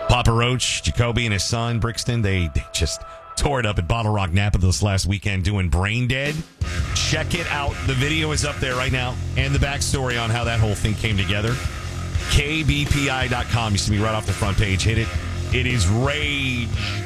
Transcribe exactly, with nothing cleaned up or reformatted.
Papa Roach, Jacoby, and his son, Brixton, they, they just tore it up at Bottle Rock Napa this last weekend doing Brain Dead. Check it out. The video is up there right now and the backstory on how that whole thing came together. K B P I dot com used to be right off the front page. Hit it. It is rage.